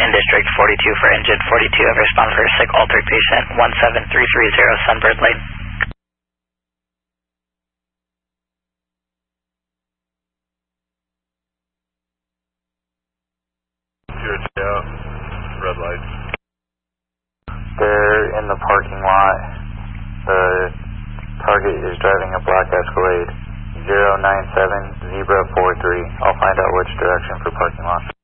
in District 42 for injured 42. Have responded for a sick altered patient 17330 Sunbird Lane. Yeah, red lights. They're in the parking lot. The target is driving a black Escalade 097 Zebra 43. I'll find out which direction for parking lot.